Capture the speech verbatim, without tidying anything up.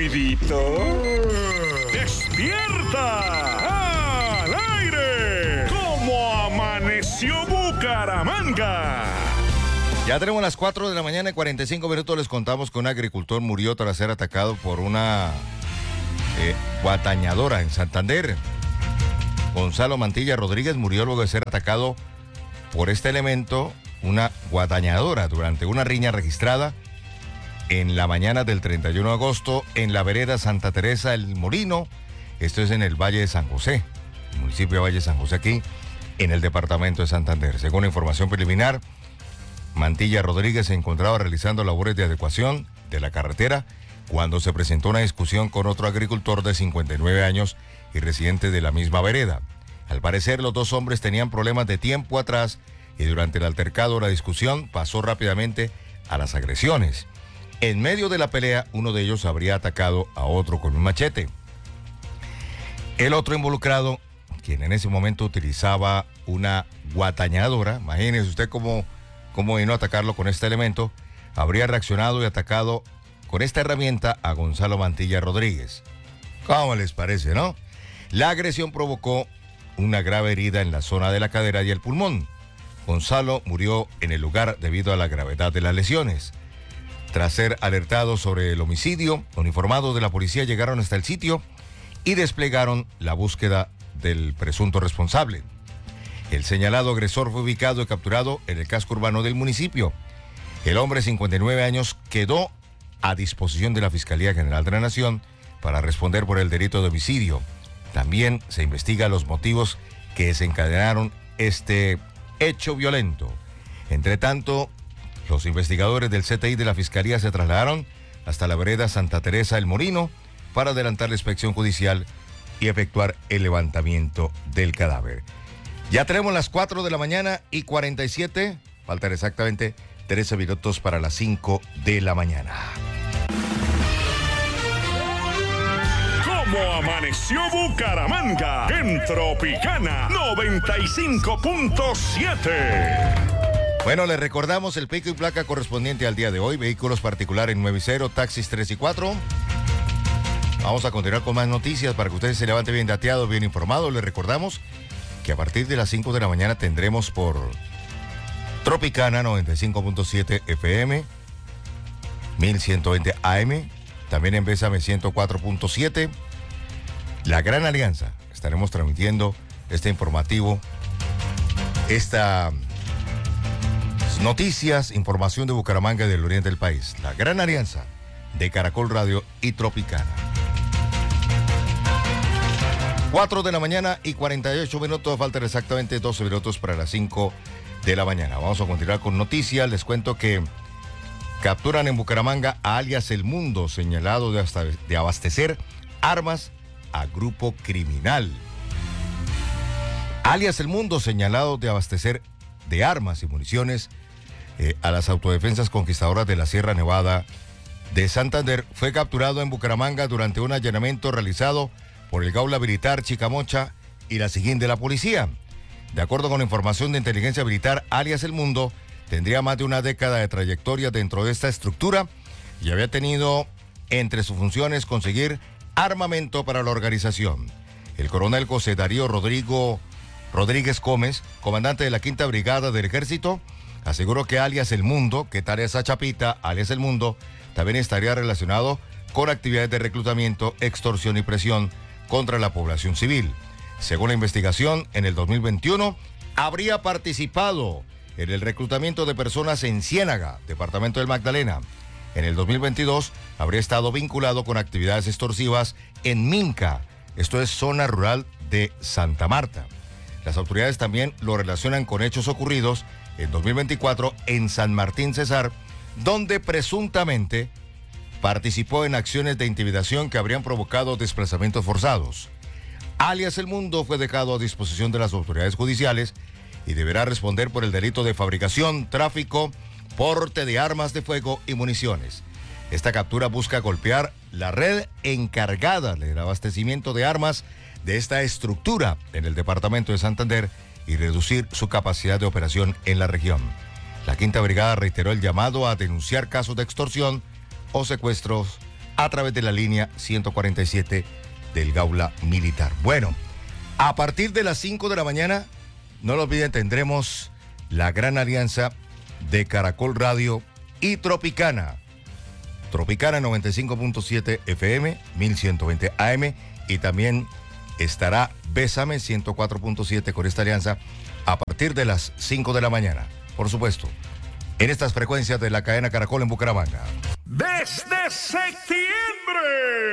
dormidito? ¡Despierta! ¡Al aire! ¿Cómo amaneció Bucaramanga? Ya tenemos las cuatro de la mañana y cuarenta y cinco minutos. Les contamos que un agricultor murió tras ser atacado por una eh, guatañadora en Santander. Gonzalo Mantilla Rodríguez murió luego de ser atacado por este elemento, una guatañadora, durante una riña registrada en la mañana del treinta y uno de agosto en la vereda Santa Teresa del Molino. Esto es en el Valle de San José, el municipio de Valle de San José, aquí en el departamento de Santander. Según información preliminar, Mantilla Rodríguez se encontraba realizando labores de adecuación de la carretera cuando se presentó una discusión con otro agricultor de cincuenta y nueve años y residente de la misma vereda. Al parecer, los dos hombres tenían problemas de tiempo atrás y durante el altercado la discusión pasó rápidamente a las agresiones. En medio de la pelea, uno de ellos habría atacado a otro con un machete. El otro involucrado, quien en ese momento utilizaba una guatañadora, imagínese usted cómo, cómo vino a atacarlo con este elemento, habría reaccionado y atacado con esta herramienta a Gonzalo Mantilla Rodríguez. ¿Cómo les parece, no? La agresión provocó una grave herida en la zona de la cadera y el pulmón. Gonzalo murió en el lugar debido a la gravedad de las lesiones. Tras ser alertados sobre el homicidio, uniformados de la policía llegaron hasta el sitio y desplegaron la búsqueda del presunto responsable. El señalado agresor fue ubicado y capturado en el casco urbano del municipio. El hombre de cincuenta y nueve años quedó a disposición de la Fiscalía General de la Nación para responder por el delito de homicidio. También se investiga los motivos que desencadenaron este hecho violento. Entre tanto, los investigadores del C T I de la Fiscalía se trasladaron hasta la vereda Santa Teresa del Molino para adelantar la inspección judicial y efectuar el levantamiento del cadáver. Ya tenemos las cuatro de la mañana y cuarenta y siete, faltan exactamente trece minutos para las cinco de la mañana. ¿Cómo amaneció Bucaramanga? En Tropicana noventa y cinco punto siete. Bueno, les recordamos el pico y placa correspondiente al día de hoy. Vehículos particulares nueve y cero, taxis tres y cuatro. Vamos a continuar con más noticias para que ustedes se levanten bien dateados, bien informados. Les recordamos que a partir de las cinco de la mañana tendremos por Tropicana noventa y cinco punto siete F M, mil ciento veinte A M, también en Bésame ciento cuatro punto siete. La Gran Alianza. Estaremos transmitiendo este informativo, esta noticias, información de Bucaramanga y del oriente del país. La Gran Alianza de Caracol Radio y Tropicana. cuatro de la mañana y cuarenta y ocho minutos, faltan exactamente doce minutos para las cinco de la mañana. Vamos a continuar con noticias. Les cuento que capturan en Bucaramanga a alias El Mundo, señalado de, hasta, de abastecer armas a grupo criminal. Alias El Mundo, señalado de abastecer de armas y municiones eh, a las autodefensas conquistadoras de la Sierra Nevada de Santander, fue capturado en Bucaramanga durante un allanamiento realizado por el Gaula Militar Chicamocha y la SIGIN de la policía. De acuerdo con la información de inteligencia militar, alias El Mundo tendría más de una década de trayectoria dentro de esta estructura y había tenido entre sus funciones conseguir armamento para la organización. El coronel José Darío Rodrigo Rodríguez Gómez, comandante de la Quinta Brigada del Ejército, aseguró que alias El Mundo, que tal esa chapita, alias El Mundo, también estaría relacionado con actividades de reclutamiento, extorsión y presión contra la población civil. Según la investigación, en el dos mil veintiuno habría participado en el reclutamiento de personas en Ciénaga, departamento del Magdalena. En el dos mil veintidós habría estado vinculado con actividades extorsivas en Minca, esto es zona rural de Santa Marta. Las autoridades también lo relacionan con hechos ocurridos en dos mil veinticuatro en San Martín Cesar, donde presuntamente participó en acciones de intimidación que habrían provocado desplazamientos forzados. Alias El Mundo fue dejado a disposición de las autoridades judiciales y deberá responder por el delito de fabricación, tráfico, porte de armas de fuego y municiones. Esta captura busca golpear la red encargada del abastecimiento de armas de esta estructura en el departamento de Santander y reducir su capacidad de operación en la región. La Quinta Brigada reiteró el llamado a denunciar casos de extorsión o secuestros a través de la línea ciento cuarenta y siete del Gaula Militar. Bueno, a partir de las cinco de la mañana, no lo olviden, tendremos la gran alianza de Caracol Radio y Tropicana. Tropicana noventa y cinco punto siete F M, mil ciento veinte A M, y también estará Bésame ciento cuatro punto siete con esta alianza a partir de las cinco de la mañana. Por supuesto, en estas frecuencias de la cadena Caracol en Bucaramanga. Desde septiembre.